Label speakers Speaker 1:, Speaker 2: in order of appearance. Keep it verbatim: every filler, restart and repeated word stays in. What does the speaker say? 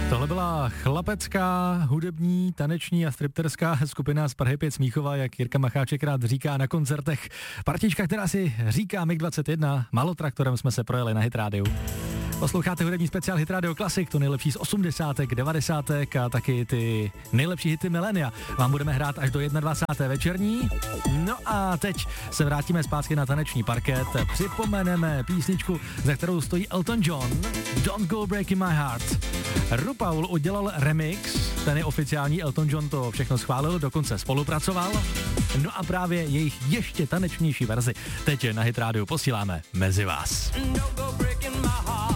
Speaker 1: Tohle byla chlapecká, hudební, taneční a stripterská skupina z Prahy pět Smíchova, jak Jirka Macháček rád říká na koncertech. Partička, která si říká mig dvacet jedna, malotraktorem jsme se projeli na Hit Radio. Posloucháte hudební speciál Hit Radio Classic, to nejlepší z osmdesátek, devadesátek a taky ty nejlepší hity milénia. Vám budeme hrát až do dvacáté jedné večerní. No a teď se vrátíme zpátky na taneční parket. Připomeneme písničku, za kterou stojí Elton John, Don't Go Breaking My Heart. RuPaul udělal remix, ten je oficiální, Elton John to všechno schválil, dokonce spolupracoval. No a právě jejich ještě tanečnější verzi teď na Hit Radio posíláme mezi vás. Don't go breaking my heart.